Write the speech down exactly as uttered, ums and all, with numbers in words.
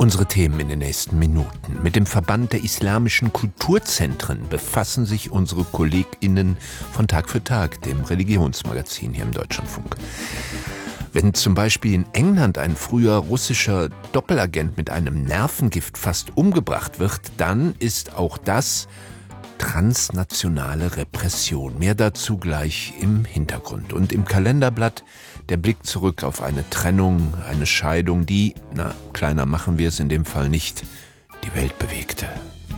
Unsere Themen in den nächsten Minuten. Mit dem Verband der islamischen Kulturzentren befassen sich unsere KollegInnen von Tag für Tag, dem Religionsmagazin hier im Deutschlandfunk. Wenn zum Beispiel in England ein früher russischer Doppelagent mit einem Nervengift fast umgebracht wird, dann ist auch das transnationale Repression. Mehr dazu gleich im Hintergrund. Und im Kalenderblatt der Blick zurück auf eine Trennung, eine Scheidung, die, na, kleiner machen wir es in dem Fall nicht, die Welt bewegte.